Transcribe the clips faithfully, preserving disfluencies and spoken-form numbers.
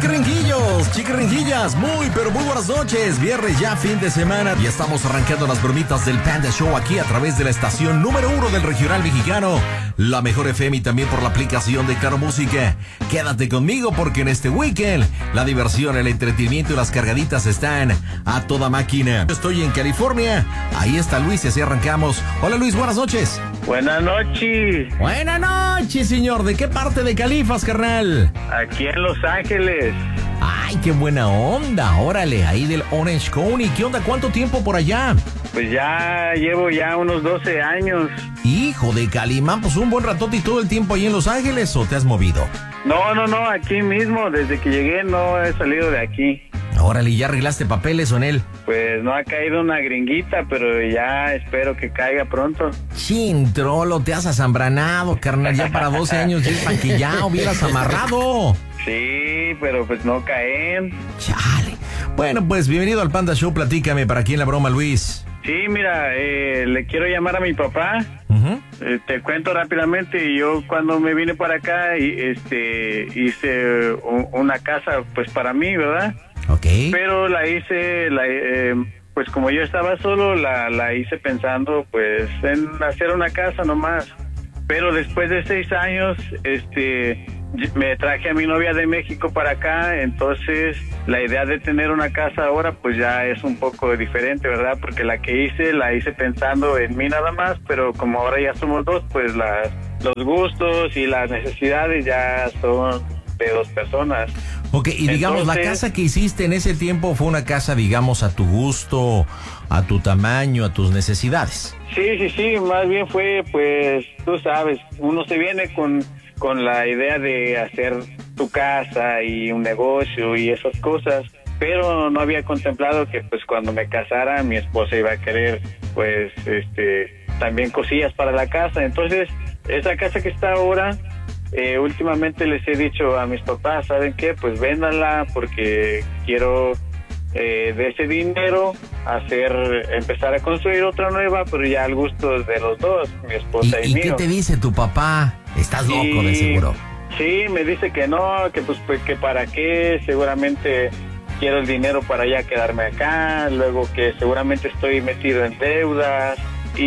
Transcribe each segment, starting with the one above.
Chiquiringuillos, chiquiringuillas, muy pero muy buenas noches. Viernes ya, fin de semana, y estamos arrancando las bromitas del Panda Show aquí a través de la estación número uno del regional mexicano, la mejor F M, y también por la aplicación de Claro Música. Quédate conmigo porque en este weekend la diversión, el entretenimiento y las cargaditas están a toda máquina. Yo estoy en California, ahí está Luis y así arrancamos. Hola Luis, buenas noches. Buenas noches. Buenas noches, señor. ¿De qué parte de Califas, carnal? Aquí en Los Ángeles. Ay, qué buena onda. Órale, ahí del Orange County. ¿Qué onda? ¿Cuánto tiempo por allá? Pues ya llevo ya unos doce años. Hijo de Calimán, pues un buen ratote. ¿Y todo el tiempo ahí en Los Ángeles o te has movido? No, no, no, aquí mismo. Desde que llegué no he salido de aquí. Órale, ¿ya arreglaste papeles o en él? Pues no ha caído una gringuita, pero ya espero que caiga pronto. Chin, trolo, te has asambranado, carnal. Ya para doce años, ya es para que ya hubieras amarrado. Sí, pero pues no caen. Chale. Bueno, pues bienvenido al Panda Show. Platícame, ¿para quién la broma, Luis? Sí, mira, eh, le quiero llamar a mi papá. Uh-huh. Eh, te cuento rápidamente. Yo cuando me vine para acá, y, este, hice un, una casa, pues para mí, ¿verdad? Ok. Pero la hice, la, eh, pues como yo estaba solo, la, la hice pensando, pues, en hacer una casa nomás. Pero después de seis años, este, me traje a mi novia de México para acá, entonces la idea de tener una casa ahora, pues ya es un poco diferente, ¿verdad? Porque la que hice, la hice pensando en mí nada más, pero como ahora ya somos dos, pues las, los gustos y las necesidades ya son de dos personas. Ok, y digamos, Entonces, la casa que hiciste en ese tiempo fue una casa, digamos, a tu gusto, a tu tamaño, a tus necesidades. Sí, sí, sí, más bien fue, pues, tú sabes, uno se viene con, con la idea de hacer tu casa y un negocio y esas cosas, pero no había contemplado que, pues, cuando me casara, mi esposa iba a querer, pues, este, también cosillas para la casa. Entonces, esa casa que está ahora... Eh, últimamente les he dicho a mis papás, ¿saben qué? Pues véndanla porque quiero eh, de ese dinero hacer, empezar a construir otra nueva, pero ya al gusto de los dos, mi esposa y, y, y mío. ¿Qué te dice tu papá? Estás loco, sí, de seguro. Sí, me dice que no, que pues, pues que para qué, seguramente quiero el dinero para ya quedarme acá, luego que seguramente estoy metido en deudas.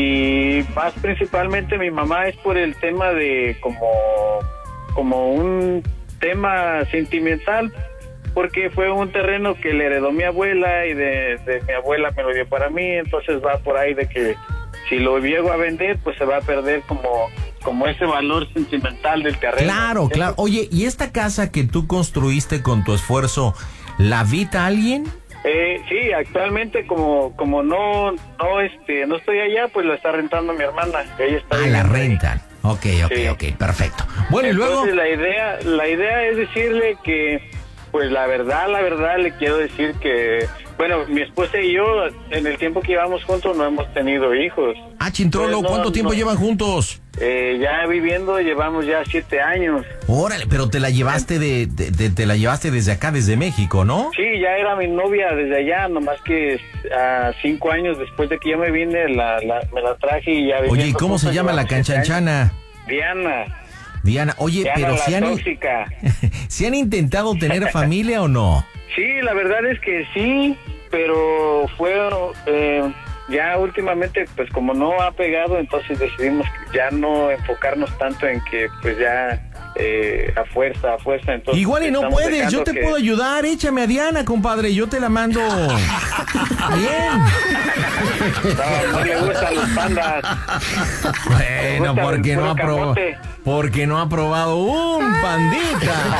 Y más principalmente mi mamá es por el tema de como como un tema sentimental, porque fue un terreno que le heredó mi abuela y de, de mi abuela me lo dio para mí, entonces va por ahí de que si lo llego a vender, pues se va a perder como, como ese valor sentimental del terreno. Claro, claro. Oye, ¿y esta casa que tú construiste con tu esfuerzo, la habita alguien? Eh, sí, actualmente como como no no este no estoy allá, pues la está rentando mi hermana. Ella está ah, la rentan. Ok, ok, sí. ok, perfecto. Bueno, Entonces, y luego la idea la idea es decirle que, pues la verdad, la verdad le quiero decir que, bueno, mi esposa y yo en el tiempo que llevamos juntos no hemos tenido hijos. Ah, Chintrolo, pues no, ¿cuánto tiempo no, llevan juntos? Eh, ya viviendo llevamos ya siete años. Órale, pero te la llevaste de, de, de te la llevaste desde acá, desde México, ¿no? Sí, ya era mi novia desde allá, nomás que a uh, cinco años después de que yo me vine, la, la, me la traje y ya. Oye, ¿y cómo se llama la canchanchana? Diana. Diana, oye, Diana, pero si han, ¿si han intentado tener familia o no? Sí, la verdad es que sí, pero fue eh, ya últimamente, pues como no ha pegado, entonces decidimos ya no enfocarnos tanto en que pues ya eh, a fuerza, a fuerza. Entonces, igual y no puedes, yo te que... puedo ayudar, échame a Diana, compadre, yo te la mando. Bien. No, no le gustan los pandas. Bueno, porque no ha probado, porque no ha probado un pandita.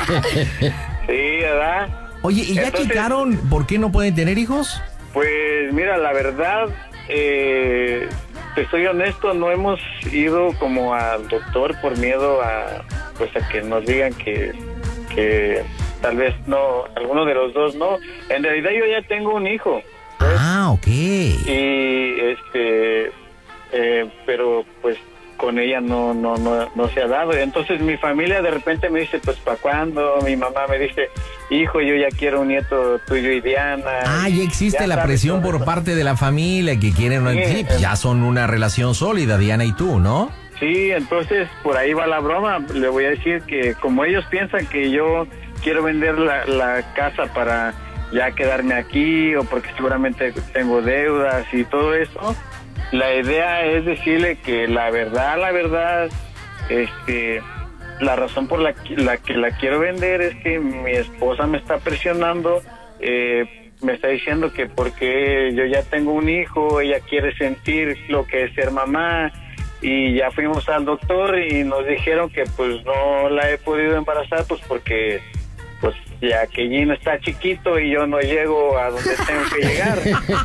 Sí, ¿verdad? Oye, ¿y ya Entonces, checaron por qué no pueden tener hijos? Pues mira, la verdad, eh, te soy honesto, no hemos ido como al doctor por miedo a, pues a que nos digan que, que tal vez no, alguno de los dos no. En realidad yo ya tengo un hijo. ¿Ves? Ah, ok. Y este, eh, pero pues con ella no, no, no, no se ha dado. Entonces mi familia de repente me dice, pues ¿para cuándo? Mi mamá me dice, hijo, yo ya quiero un nieto tuyo y Diana. Ah, ya existe ya la presión por eso. Parte de la familia que quieren, sí, sí, pues ya son una relación sólida, Diana y tú, ¿no? Sí, entonces por ahí va la broma. Le voy a decir que como ellos piensan que yo quiero vender la, la casa para ya quedarme aquí o porque seguramente tengo deudas y todo eso. La idea es decirle que la verdad, la verdad, este, la razón por la, la que la quiero vender es que mi esposa me está presionando, eh, me está diciendo que porque yo ya tengo un hijo, ella quiere sentir lo que es ser mamá, y ya fuimos al doctor y nos dijeron que pues no la he podido embarazar pues porque pues ya que Gino está chiquito y yo no llego a donde tengo que llegar.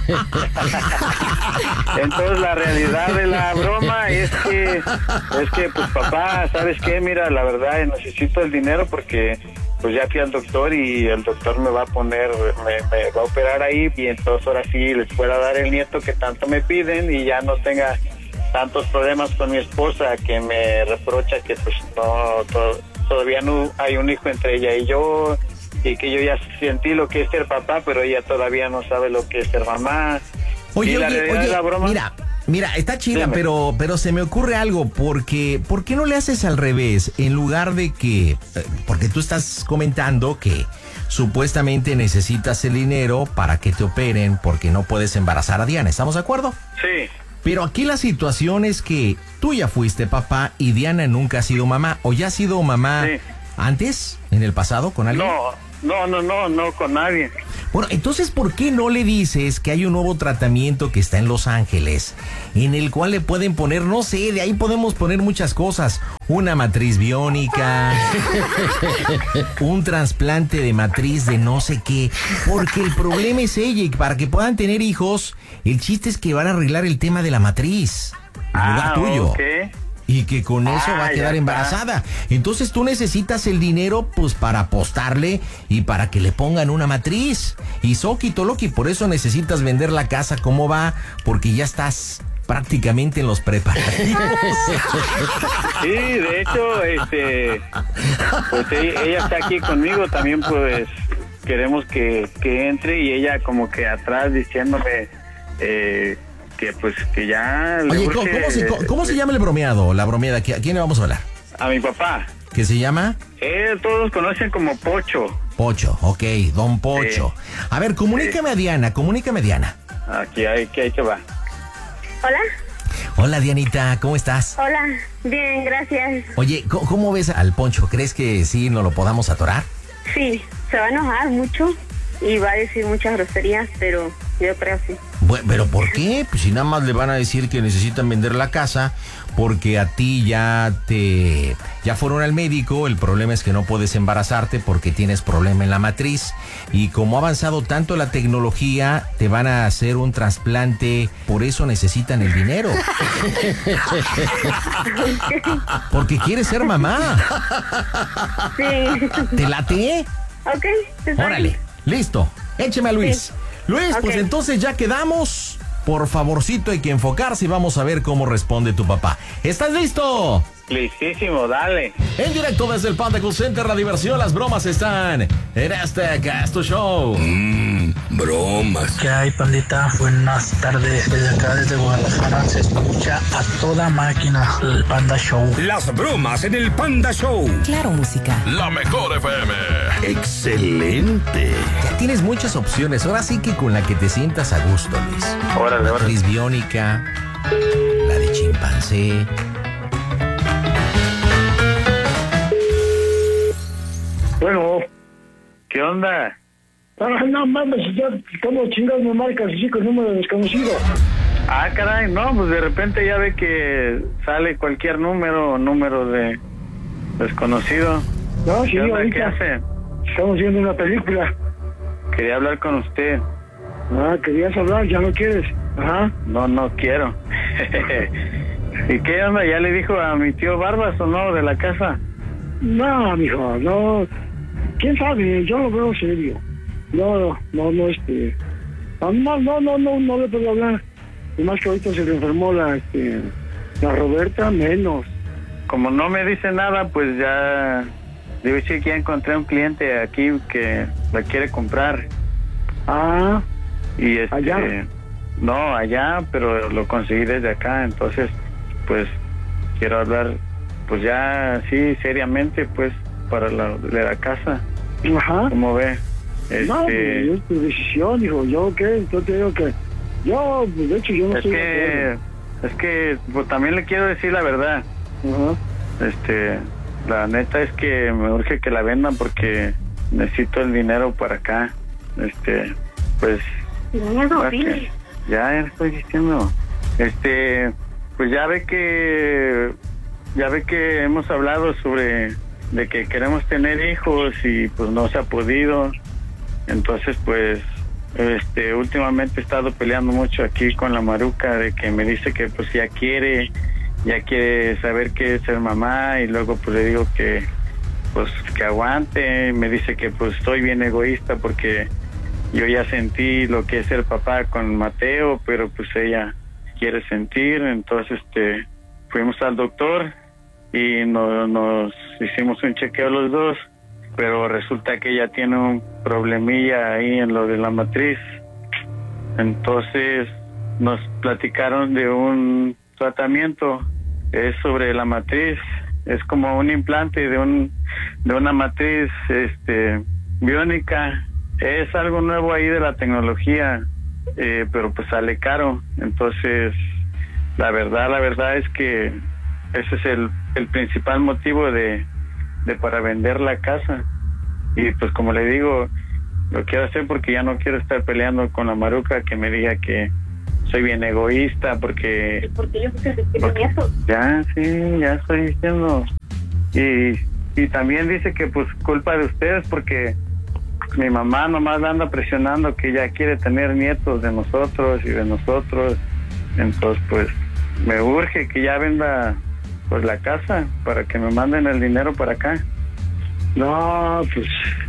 Entonces la realidad de la broma es que es que pues papá, ¿sabes qué? Mira, la verdad necesito el dinero porque pues ya fui al doctor y el doctor me va a poner, me, me va a operar ahí y entonces ahora sí les pueda dar el nieto que tanto me piden y ya no tenga tantos problemas con mi esposa que me reprocha que pues no, to, todavía no hay un hijo entre ella y yo y que yo ya sentí lo que es ser papá, pero ella todavía no sabe lo que es ser mamá. Oye, y la oye, realidad oye, de la broma, mira, mira, está chida, Dime. pero, pero se me ocurre algo, porque, ¿por qué no le haces al revés? En lugar de que, eh, porque tú estás comentando que supuestamente necesitas el dinero para que te operen porque no puedes embarazar a Diana, ¿estamos de acuerdo? Sí. Pero aquí la situación es que tú ya fuiste papá y Diana nunca ha sido mamá, o ya ha sido mamá Sí. antes, en el pasado, con alguien. No, no, no, no, no con nadie. Bueno, entonces, ¿por qué no le dices que hay un nuevo tratamiento que está en Los Ángeles, en el cual le pueden poner, no sé, de ahí podemos poner muchas cosas, una matriz biónica, un trasplante de matriz de no sé qué, porque el problema es ella, y para que puedan tener hijos, el chiste es que van a arreglar el tema de la matriz, en lugar Ah, tuyo. ok. Y que con eso Ah, va a quedar ya embarazada. Entonces tú necesitas el dinero pues para apostarle y para que le pongan una matriz. Y Soki Toloki, por eso necesitas vender la casa. ¿Cómo va? Porque ya estás prácticamente en los preparativos. Sí, de hecho, este, pues ella, ella está aquí conmigo también, pues queremos que, que entre y ella como que atrás diciéndome eh, que pues que ya... le Oye, ¿cómo, urge, cómo se, cómo, cómo se llama el bromeado? La bromeada, ¿a quién le vamos a hablar? A mi papá. ¿Qué se llama? Él todos conocen como Pocho. Pocho, ok, Don Pocho. Sí. A ver, comunícame a Diana, comunícame a Diana. Aquí, aquí, ahí te va. Hola. Hola Dianita, ¿cómo estás? Hola. Bien, gracias. Oye, ¿cómo, cómo ves al Poncho? ¿Crees que sí nos lo podamos atorar? Sí, se va a enojar mucho y va a decir muchas groserías, pero yo creo sí. Bueno, ¿pero por qué? Pues si nada más le van a decir que necesitan vender la casa porque a ti ya te ya fueron al médico, el problema es que no puedes embarazarte porque tienes problema en la matriz y como ha avanzado tanto la tecnología, te van a hacer un trasplante, por eso necesitan el dinero. Porque quieres ser mamá. Sí. ¿Te late? Ok, está Órale, bien. listo, écheme a Luis. Sí. Luis, Ok. pues entonces ya quedamos. Por favorcito, hay que enfocarse y vamos a ver cómo responde tu papá. ¿Estás listo? Listísimo, dale. En directo desde el Panda Cool Center, la diversión, las bromas están en este Casto Show. Mmm, bromas. ¿Qué hay, pandita? Buenas tardes. Desde acá, desde Guadalajara, se escucha a toda máquina el Panda Show. Las bromas en el Panda Show. Claro, música. La mejor F M. Excelente. Ya tienes muchas opciones, ahora sí que con la que te sientas a gusto, Luis. Órale, órale. Matriz biónica, la de chimpancé. Bueno. ¿Qué onda? Ah, no mames, ya estamos chingados, me marcas así con número desconocido. Ah, caray, no, pues de repente ya ve que sale cualquier número o número de desconocido. No, sí, ¿Qué onda? ¿Qué ahorita hace? estamos viendo una película. Quería hablar con usted. Ah, querías hablar, ya no quieres. Ajá. No, no quiero. ¿Y qué onda? ¿Ya le dijo a mi tío Barbas o no de la casa? No, mijo, no. ¿Quién sabe? Yo lo veo serio. No, no, no, este... No, no, no, no, no, no le puedo hablar. Y más que ahorita se le enfermó la, este... La Roberta, menos. Como no me dice nada, pues ya... Digo, sí, que ya encontré un cliente aquí que la quiere comprar. Ah, Y este... ¿allá? No, allá, pero lo conseguí desde acá, entonces, pues, quiero hablar, pues ya, sí, seriamente, pues, para la, de la casa. Ajá. ¿Cómo ve? Este... No, pues, es tu decisión, hijo. Yo, ¿qué? Yo te digo que... Yo, pues, de hecho, yo no es estoy que, de acuerdo. Es que, pues, también le quiero decir la verdad. Ajá. Este, la neta es que me urge que la vendan porque necesito el dinero para acá. Este, pues... Miedo, dile. Ya, ya estoy diciendo. Este, pues ya ve que... Ya ve que hemos hablado sobre... de que queremos tener hijos y pues no se ha podido. Entonces, pues... Este, últimamente he estado peleando mucho aquí con la Maruca de que me dice que pues ya quiere, ya quiere saber qué es ser mamá y luego pues le digo que pues que aguante, me dice que pues soy bien egoísta porque yo ya sentí lo que es ser papá con Mateo, pero pues ella quiere sentir, entonces este fuimos al doctor y no, nos hicimos un chequeo los dos. Pero resulta que ella tiene un problemilla ahí en lo de la matriz. Entonces nos platicaron de un tratamiento, es sobre la matriz, es como un implante de un de una matriz este biónica. Es algo nuevo ahí de la tecnología, eh, pero pues sale caro. Entonces la verdad, la verdad es que ese es el, el principal motivo de de para vender la casa. Y pues como le digo, lo quiero hacer porque ya no quiero estar peleando con la Maruca que me diga que soy bien egoísta porque... Porque yo creo que tiene eso. Ya, sí, ya estoy diciendo. Y, y también dice que pues culpa de ustedes porque mi mamá nomás la anda presionando que ya quiere tener nietos de nosotros y de nosotros. Entonces pues me urge que ya venda pues la casa para que me manden el dinero para acá. No, pues...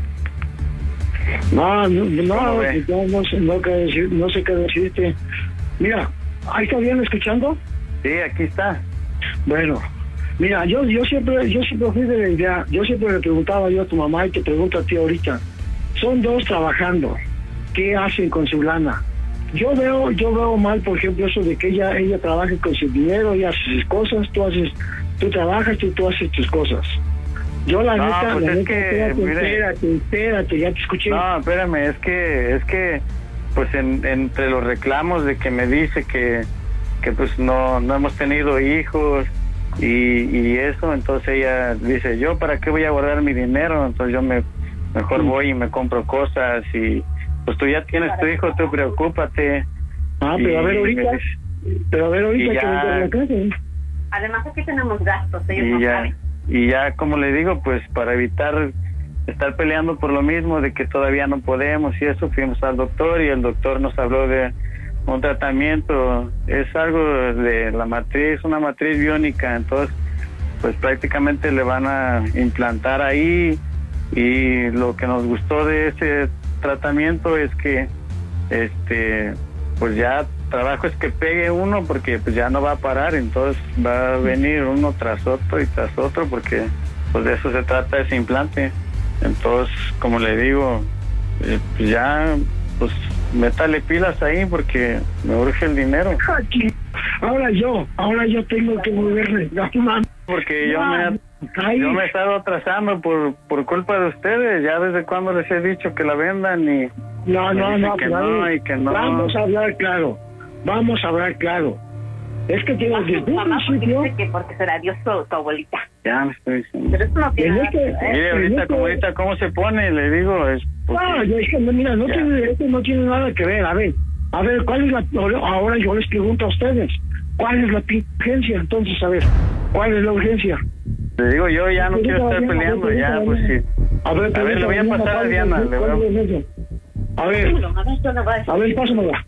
No, no, no, pues, no, no sé, no, qué decir, no sé qué decirte. Mira, ¿ahí está bien escuchando? Sí, aquí está. Bueno, mira, yo yo siempre yo siempre fui de la idea, yo siempre le preguntaba yo a tu mamá y te pregunto a ti ahorita, son dos trabajando, ¿qué hacen con su lana? Yo veo yo veo mal, por ejemplo, eso de que ella ella trabaje con su dinero, ella hace sus cosas, tú haces, tú trabajas y tú haces tus cosas. Yo la no, neta, pues la es neta, que, espérate, mire, espérate, espérate, ya te escuché. No, espérame, es que, es que, pues en, entre los reclamos de que me dice que, que pues no, no hemos tenido hijos y, y eso, entonces ella dice, yo para qué voy a guardar mi dinero, entonces yo me, mejor voy y me compro cosas y pues tú ya tienes tu hijo, tú preocúpate. Ah, pero y, a ver ahorita, pero a ver ahorita ya, que vender la casa. Además aquí tenemos gastos, ellos y no ya, saben. Y ya, como le digo, pues para evitar estar peleando por lo mismo de que todavía no podemos y eso, fuimos al doctor y el doctor nos habló de un tratamiento, es algo de la matriz, una matriz biónica, entonces pues prácticamente le van a implantar ahí y lo que nos gustó de ese tratamiento es que este pues ya trabajo es que pegue uno porque pues ya no va a parar, entonces va a venir uno tras otro y tras otro porque pues de eso se trata ese implante. Entonces, como le digo, eh, pues ya pues métale pilas ahí porque me urge el dinero. Aquí. Ahora yo, ahora yo tengo que moverme. No, man. Porque yo no, me ahí. yo me he estado atrasando por por culpa de ustedes, ya desde cuando les he dicho que la vendan y No, no, no, que pero no ahí, y que no. vamos a hablar claro. Vamos a hablar claro. Es que tienes desde un Mamá, porque principio. dice que porque se la dio su, tu abuelita. Ya me estoy diciendo. Pero eso no tiene En nada este- que ver. Mire, ahorita en este- como ahorita cómo se pone, le digo, es porque- No, yo es que no, mira, no Ya. tiene, esto no tiene nada que ver. A ver, a ver, ¿cuál es la? Ahora yo les pregunto a ustedes, ¿cuál es la urgencia? Entonces, a ver, ¿cuál es la urgencia? le digo yo ya no quiero estar peleando, ya pues sí. A ver, A ver, le voy a pasar a Diana, le voy a- ¿cuál es la urgencia? A ver, A ver, yo le voy a decir. a ver, pásamela.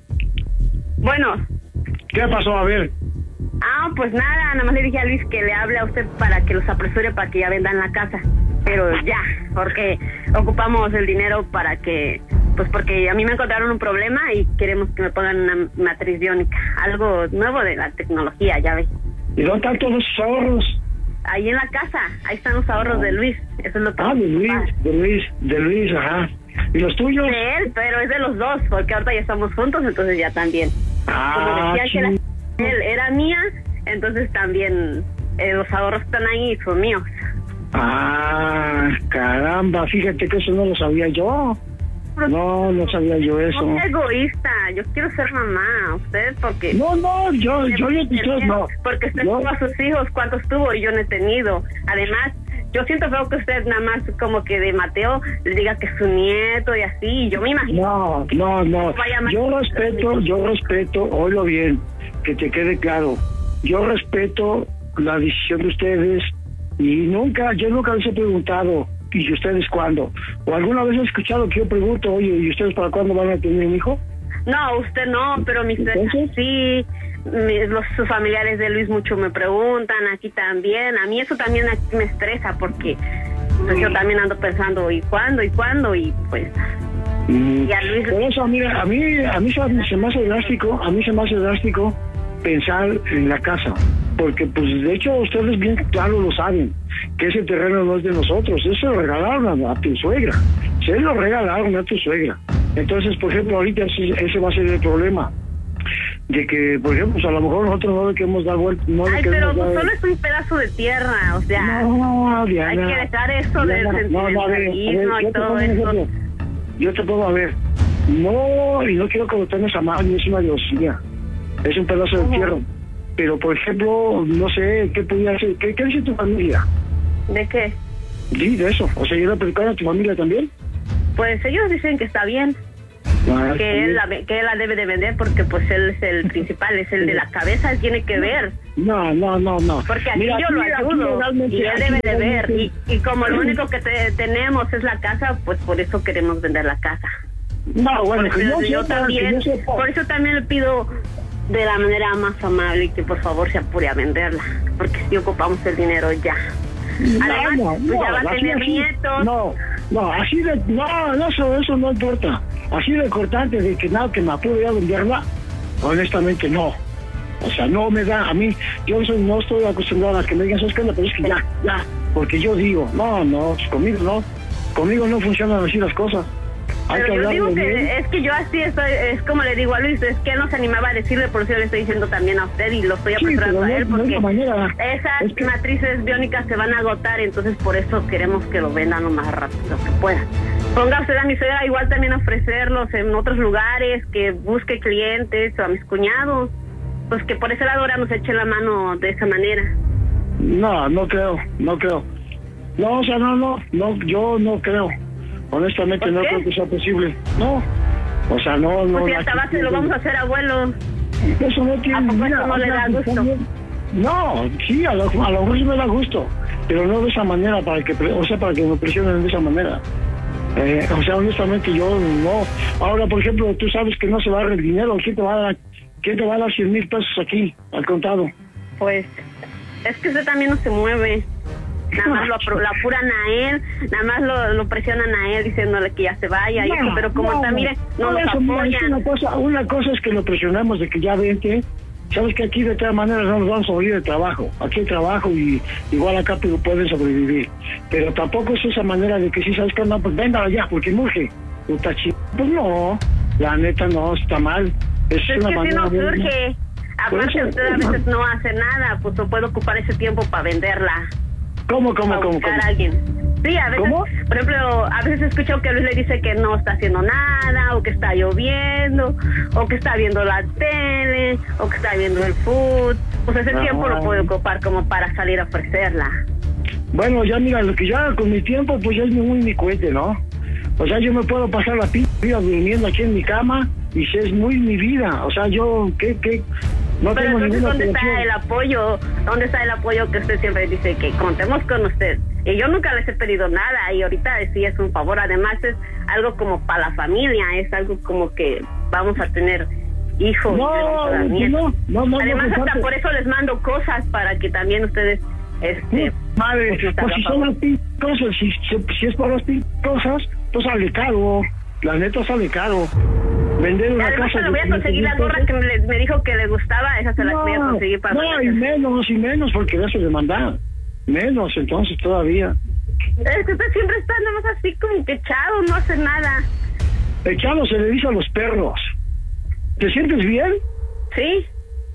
Bueno, ¿Qué pasó? A ver. ah, pues nada, nada más le dije a Luis que le hable a usted para que los apresure para que ya vendan la casa. Pero ya, porque ocupamos el dinero para que, pues porque a mí me encontraron un problema y queremos que me pongan una matriz biónica, algo nuevo de la tecnología, ya ves. ¿Y dónde están todos sus ahorros? Ahí en la casa, ahí están los ahorros de Luis, eso es lo que... Ah, de Luis, de Luis, de Luis, ajá. ¿Y los tuyos? De él, pero es de los dos, porque ahorita ya estamos juntos, entonces ya también. Como Ah, decían que la sí. él era mía, entonces también eh, los ahorros están ahí y son míos. Ah, caramba, fíjate que eso no lo sabía yo. No, no sabía yo eso. No sea egoísta, yo quiero ser mamá, usted porque... No, no, yo, yo, yo, yo no. Porque usted no. tuvo a sus hijos, ¿cuántos tuvo? Y yo no he tenido. Además, yo siento feo que usted nada más como que de Mateo le diga que es su nieto y así, y yo me imagino... No, no, no, yo respeto, yo respeto, oílo bien, que te quede claro, yo respeto la decisión de ustedes y nunca, yo nunca les he preguntado, ¿y ustedes cuándo? ¿O alguna vez he escuchado que yo pregunto, oye, ¿y ustedes para cuándo van a tener un hijo? No, usted no, pero mis tres sí, mis, los, sus familiares de Luis mucho me preguntan, aquí también, a mí eso también me estresa porque pues, yo también ando pensando, ¿y cuándo? ¿Y cuándo? Y pues... Mm. Y a Luis... Por eso, mira, a mí, a mí se, se me hace drástico, a mí se me hace drástico pensar en la casa, porque pues de hecho ustedes bien claro lo saben, que ese terreno no es de nosotros, eso se lo regalaron a, a tu suegra, se lo regalaron a tu suegra. Entonces, por ejemplo, ahorita ese, ese va a ser el problema, de que, por ejemplo, pues a lo mejor nosotros no le queremos dar vuelta. No Ay, pero pues solo es un pedazo de tierra, o sea, no, Diana, hay que dejar eso del sentimentalismo y todo eso. Yo te puedo, a ver, no, y no quiero que lo tengas a mano, ni es una grosilla, es un pedazo de tierra. Pero, por ejemplo, no sé, ¿qué podía hacer? ¿Qué, qué dice tu familia? ¿De qué? Sí, de eso. O sea, ¿yo le platicaron a tu familia también? Pues ellos dicen que está bien. Ah, que, él la, que él la debe de vender porque pues él es el principal, es el de la cabeza, él tiene que ver. No, no, no, no. Porque aquí mira, yo lo ayudo y él debe de ver. Y, y como lo único que te, tenemos es la casa, pues por eso queremos vender la casa. No, bueno, por eso, que yo sepa, también, que yo sepa. Por eso también le pido de la manera más amable que por favor se apure a venderla, porque si ocupamos el dinero ya. Además, no, no, pues ya no, va a tener así, nietos. No, no, así de, no, no, eso, eso no importa. Así de cortante de que nada, que me apure a venderla, honestamente no. O sea, no me da, a mí, yo soy, no estoy acostumbrado a que me digan, ¿sabes qué? Pero es que ya, ya, porque yo digo, no, no, conmigo no, conmigo no funcionan así las cosas. Hay Pero que yo digo que bien. es que yo así estoy, es como le digo a Luis, es que él no se animaba a decirle, por eso yo le estoy diciendo también a usted y lo estoy apresurando sí, a él, no, porque no manera, esas es que... matrices biónicas se van a agotar, entonces por eso queremos que lo vendan lo más rápido que pueda. Ponga usted a mi suegra igual también a ofrecerlos en otros lugares, que busque clientes, o a mis cuñados, pues que por ese lado ahora nos eche la mano de esa manera. No, no creo, no creo. No, o sea, no, no, no, yo no creo. Honestamente no creo que sea posible. No, o sea, no, no. Pues si hasta base lo vamos a hacer, abuelo. Eso no tiene... ¿A poco mira, eso no le da gusto? No, sí, a lo, a lo mejor sí me da gusto, pero no de esa manera, para que, o sea, para que me presionen de esa manera. Eh, o sea, honestamente yo no. Ahora, por ejemplo, tú sabes que no se va a dar el dinero. ¿Quién te va a dar, quién te va a dar cien mil pesos aquí, al contado? Pues, es que usted también no se mueve. Nada más lo, lo apuran a él, nada más lo, lo presionan a él diciéndole que ya se vaya, no, y eso, pero como no, está, mire, no, no los eso, apoyan. Una cosa, una cosa es que lo presionamos de que ya vente. Sabes que aquí de todas maneras no nos vamos a morir de trabajo. Aquí hay trabajo y igual acá pero pueden sobrevivir. Pero tampoco es esa manera de que si sabes que no, pues venga ya, porque urge. Puta ch... Pues no, la neta no, está mal. Es, es una que manera si no surge. Aparte eso, usted a veces no hace nada, pues o puede ocupar ese tiempo para venderla. ¿Cómo, cómo, para cómo? buscar cómo? a alguien. Sí, a veces, ¿Cómo? Por ejemplo, a veces escucho que Luis le dice que no está haciendo nada, o que está lloviendo, o que está viendo la tele, o que está viendo el food. Pues ese ah, tiempo lo puede ocupar como para salir a ofrecerla. Bueno, ya mira, lo que ya con mi tiempo, pues ya es muy mi cohete, ¿no? O sea, yo me puedo pasar la p*** vida durmiendo aquí en mi cama, y si es muy mi vida. O sea, yo, ¿qué, qué? No Pero tengo entonces, ¿dónde relación. está el apoyo? ¿Dónde está el apoyo que usted siempre dice que contemos con usted? Y yo nunca les he pedido nada y ahorita sí es un favor. Además es algo como para la familia, es algo como que vamos a tener hijos. No, no, no, no. Además no, hasta no, por eso les mando cosas para que también ustedes... este Madre, pues, pues si son las p cosas, si, si, si es para las p cosas, pues sale caro. La neta sale caro. Vender una Además, casa... le voy a conseguir la gorra que me, me dijo que le gustaba, esa se la no, voy a conseguir para... No, y menos, y menos, porque de eso de mandar. Menos, entonces, todavía. Es que usted siempre está nada más así como que echado, no hace nada. Echado se le dice a los perros. ¿Te sientes bien? Sí.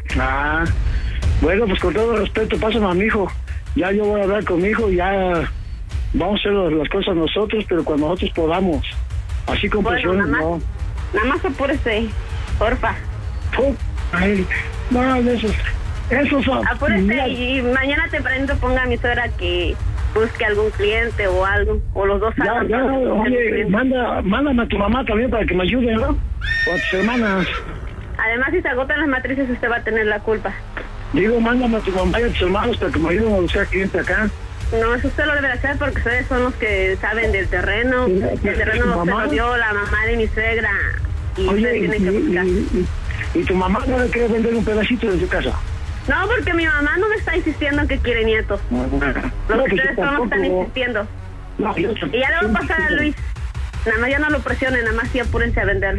Ah, bueno, pues con todo respeto, pásame a mi hijo. Ya yo voy a hablar con mi hijo y ya vamos a hacer las cosas nosotros, pero cuando nosotros podamos. Así con Bueno, presiones, nada no. más, nada más apúrese, porfa. Fu- Ay, no, de esos, esos son. Apúrese mira, y mañana tempranito ponga a mi suegra que busque algún cliente o algo, o los dos Ya, salgan ya, para que busquen oye, cliente. manda, mándame a tu mamá también para que me ayude, ¿no? O a tus hermanas. Además, si se agotan las matrices, usted va a tener la culpa. Digo, mándame a tu mamá y a tus hermanos para que me ayuden a buscar cliente acá. No, eso usted lo debe hacer porque ustedes son los que saben del terreno. Sí, El pero terreno tu se mamá- lo dio la mamá de mi suegra. Y Oye, ustedes y, tienen que buscar. y, y- y tu mamá no le quiere vender un pedacito de su casa. No, porque mi mamá no me está insistiendo en que quiere nietos. No, Los pues que ustedes yo son los que están tampoco. insistiendo. No, yo Y ya le voy a pasar a Luis. Nada más ya no lo presionen, nada más sí apúrense a venderlo.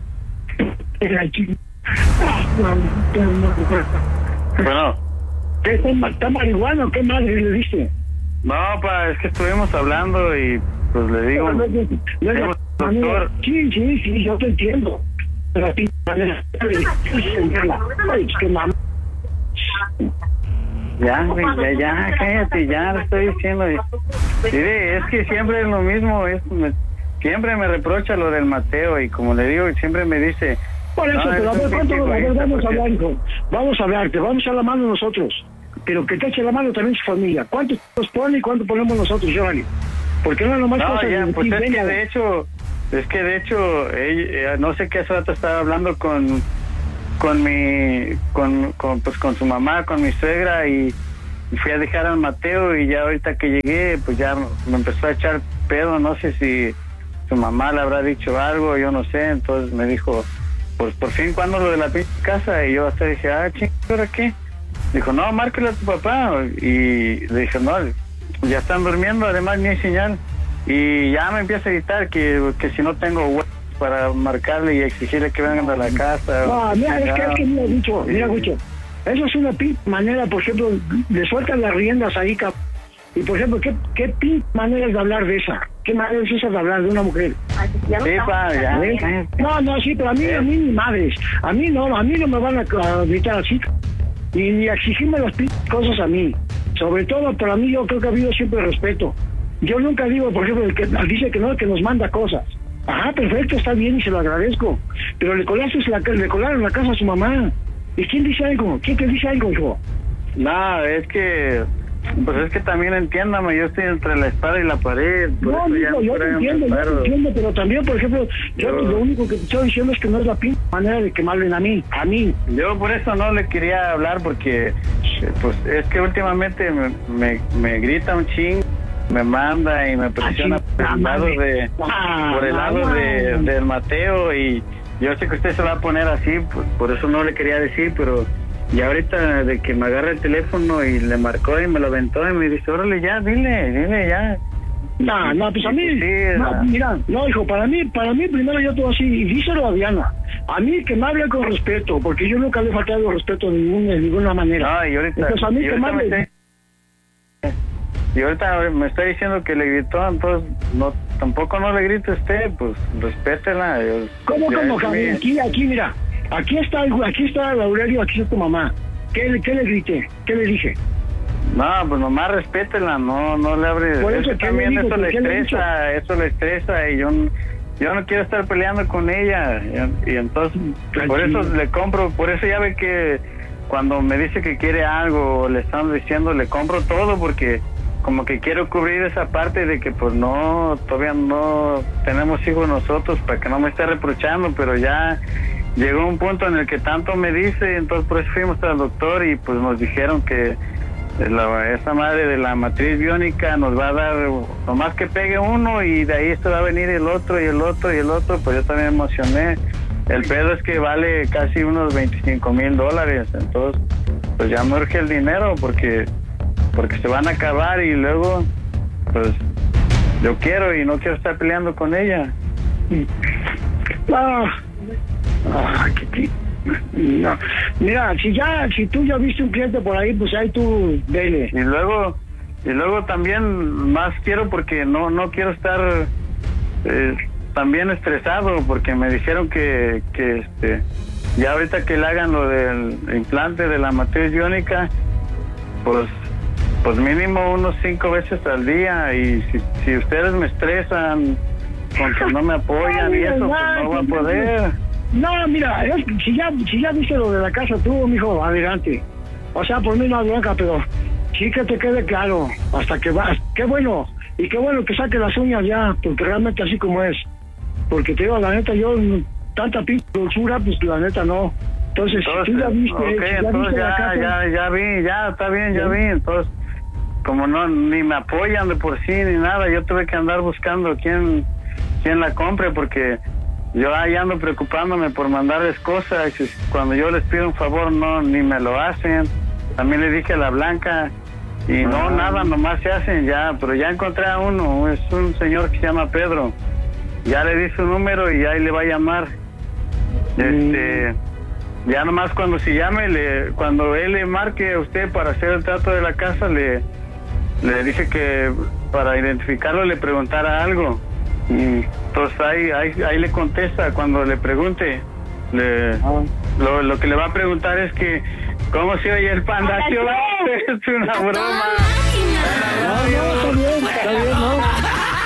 Bueno, ¿Qué está, ma- está marihuana o qué madre le diste? no, pa, es que estuvimos hablando y pues le digo, No, no, no, no, digo, no, doctor, Sí, sí, sí, yo te entiendo. Pero a ti, manera, ay, es que mamá. ya, güey, ya, ya, cállate, ya, le estoy diciendo. y- Mire, es que siempre es lo mismo, es, me- siempre me reprocha lo del Mateo y como le digo, siempre me dice, Por eso, no, pero a es ver, un ¿cuánto? pinche A ver, egoísta, vamos a porque- hablar, hijo. Vamos a hablarte, vamos a echar la mano nosotros. Pero que te eche la mano también su familia. ¿Cuánto nos pone y cuánto ponemos nosotros, Giovanni? Porque no es nomás No, cosas ya, de pues ti, es que venga. de hecho, es que de hecho, ella- eh, no sé qué hace rato estaba hablando con, con mi, con, con, pues con su mamá, con mi suegra y fui a dejar al Mateo y ya ahorita que llegué, pues ya me empezó a echar pedo, no sé si su mamá le habrá dicho algo, yo no sé, entonces me dijo, pues por fin, ¿cuándo lo de la pinche casa? Y yo hasta dije, ah, ching, ¿ahora qué? Dijo, no, márcale a tu papá. Y le dije, no, ya están durmiendo, además ni hay señal. Y ya me empieza a gritar que, que si no tengo huevos para marcarle y exigirle que vengan a la casa. No, mira, es que, es que mira, Gucho, mira, Gucho. Eso es una pin manera, por ejemplo, le sueltan las riendas ahí, cap. Y por ejemplo, ¿qué, qué pin manera es de hablar de esa? ¿Qué manera es esa de hablar de una mujer? Ya no Sí, estamos pa, ya. hablando. ¿Eh? No, no, sí, pero a mí, a mí ni madres. A mí no, a mí no me van a, a gritar así. Ni, ni a exigirme las p cosas a mí. Sobre todo, para mí, yo creo que ha habido siempre respeto. Yo nunca digo, por ejemplo, el que dice que no, que nos manda cosas. Ajá, perfecto, está bien y se lo agradezco. Pero le colaste la, le colaron la casa a su mamá. ¿Y quién dice algo? ¿Quién te dice algo, hijo? No, es que, pues es que también entiéndame, yo estoy entre la espada y la pared. Por No, eso ya amigo, yo fuera te me entiendo, yo te paro. entiendo, pero también, por ejemplo, yo, Yo- lo único que te estoy diciendo es que no es la p manera de que me hablen a mí, a mí. Yo por eso no le quería hablar porque, eh, pues es que últimamente me, me, me grita un ching, me manda y me presiona Ah, por el lado de, ah, por el lado ah, de, ah. del Mateo y yo sé que usted se va a poner así, pues, por eso no le quería decir, pero ya ahorita de que me agarra el teléfono y le marcó y me lo aventó y me dice, órale ya, dile, dile ya. No, no, pues a mí, Sí, no, la- mira, no, hijo, para mí, para mí primero yo todo así, y díselo a Diana, a mí que me hable con respeto, porque yo nunca le he faltado respeto de ninguna, de ninguna manera. No, y ahorita, Entonces a mí y que ahorita me me hable, está- y ahorita me está diciendo que le gritó, entonces no, tampoco no le grite usted, pues respétela. Yo- ¿cómo, ya cómo, es cabrón? mi- Aquí, aquí, mira, aquí está, el- aquí está el Aurelio, aquí está tu mamá. ¿Qué, le- qué le grité? ¿Qué le dije? No, pues nomás respétela, no, no le abre. Por eso, Eso ¿qué también le digo? eso le ¿Qué le he estresa, eso le estresa y yo, n- yo no quiero estar peleando con ella y, y entonces por Tranquilo. eso le compro, por eso ya ve que cuando me dice que quiere algo, le están diciendo, le compro todo porque como que quiero cubrir esa parte de que pues no, todavía no tenemos hijos nosotros para que no me esté reprochando, pero ya llegó un punto en el que tanto me dice, entonces por eso fuimos al doctor y pues nos dijeron que la, esa madre de la matriz biónica nos va a dar, nomás que pegue uno y de ahí se va a venir el otro y el otro y el otro, pues yo también me emocioné. El pedo es que vale casi unos veinticinco mil dólares, entonces pues ya me urge el dinero porque porque se van a acabar y luego pues yo quiero y no quiero estar peleando con ella. Ah, ah, qué tri- no. Mira, si ya, si tú ya viste un cliente por ahí, pues ahí tú vele. Y luego y luego también más quiero porque no no quiero estar eh, también estresado porque me dijeron que que este ya ahorita que le hagan lo del implante de la matriz biónica, pues pues mínimo unos cinco veces al día. Y si, si ustedes me estresan, con que no me apoyan y eso, pues no va a poder. No, mira, es, si ya si ya viste lo de la casa tú, mijo, adelante. O sea, por mí no bronca, pero sí que te quede claro, hasta que vas. Qué bueno, y qué bueno que saque las uñas ya, porque realmente así como es. Porque te digo, la neta, yo, tanta pinche dulzura, pues la neta no. Entonces, entonces si tú ya viste, okay, si ya, entonces viste ya, la casa, ya, ya vi, ya, está bien, ya ¿sí? vi. Entonces, como no, ni me apoyan de por sí, ni nada, yo tuve que andar buscando quién, quién la compre, porque yo ahí ando preocupándome por mandarles cosas, y cuando yo les pido un favor, no, ni me lo hacen. También le dije a la Blanca, y no, Ah. nada, nomás se hacen ya, pero ya encontré a uno, es un señor que se llama Pedro. Ya le di su número y ahí le va a llamar. Este, ya nomás cuando se llame, le, cuando él le marque a usted para hacer el trato de la casa, le, le dije que para identificarlo le preguntara algo. Y entonces ahí, ahí, ahí le contesta cuando le pregunte. Le, lo, lo que le va a preguntar es que ¿cómo se oye el Panda Show? Es una broma. No, no, está bien, está bien, ¿no?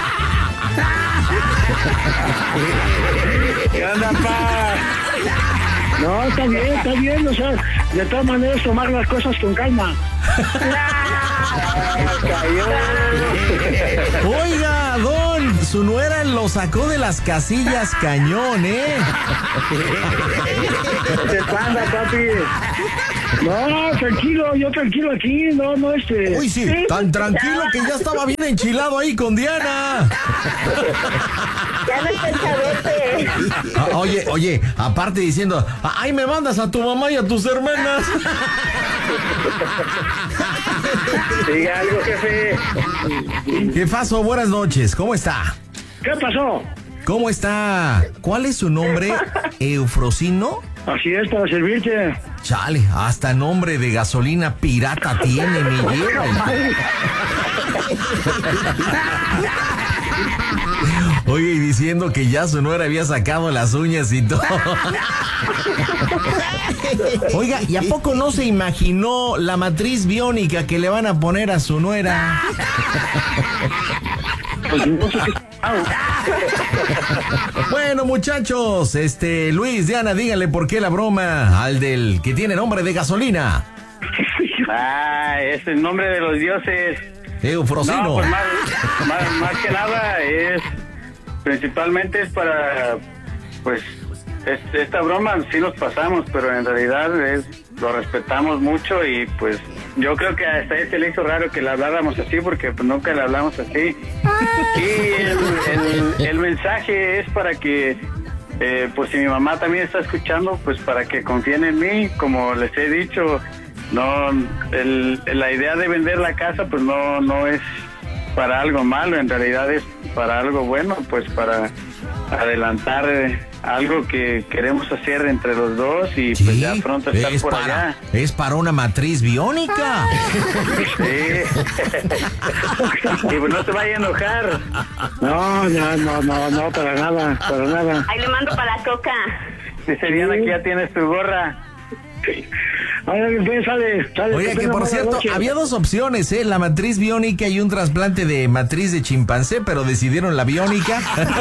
¿Qué onda, pa? No, está bien, está bien, o sea, de todas maneras tomar las cosas con calma. Oiga, don, su nuera lo sacó de las casillas cañón, ¿eh? ¿Qué pasa, papi? No, tranquilo, yo tranquilo aquí, no, no, este... Uy, sí, tan tranquilo que ya estaba bien enchilado ahí con Diana. Ya no está chabote. Ah, oye, oye, aparte diciendo, ay, me mandas a tu mamá y a tus hermanas. Diga algo, jefe. ¿Qué pasó? Buenas noches, ¿cómo está? ¿Qué pasó? ¿Cómo está? ¿Cuál es su nombre? ¿Eufrosino? Así es, para servirte. Chale, hasta nombre de gasolina pirata tiene, me lleva. Oye, y diciendo que ya su nuera había sacado las uñas y todo. Oiga, ¿y a poco no se imaginó la matriz biónica que le van a poner a su nuera? Pues no sé qué... Bueno, muchachos, este, Luis, Diana, díganle por qué la broma al del que tiene nombre de gasolina. Ah, es el nombre de los dioses. Eufrosino. No, pues más, más, más que nada es, principalmente es para, pues, es, esta broma sí nos pasamos, pero en realidad es, lo respetamos mucho y pues yo creo que hasta a él se le hizo raro que le habláramos así porque pues nunca le hablamos así. Y el, el, el mensaje es para que, eh, pues si mi mamá también está escuchando, pues para que confíen en mí, como les he dicho. No, el, la idea de vender la casa pues no no es para algo malo, en realidad es para algo bueno, pues para adelantar eh, algo que queremos hacer entre los dos y pues Sí, ya pronto estar es por para, allá. es para una matriz biónica. Sí. Y pues no se vaya a enojar. No, no, no, no, no, para nada, para nada. Ahí le mando para la coca. Dice Diana que ya tienes tu gorra. Ahora que sale, sale. Oye, que tenga por buena cierto, noche. había dos opciones, ¿eh? La matriz biónica y un trasplante de matriz de chimpancé, pero decidieron la biónica.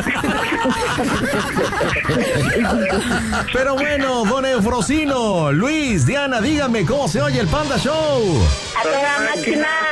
Pero bueno, don Eufrosino, Luis, Diana, díganme cómo se oye el Panda Show. A toda máquina.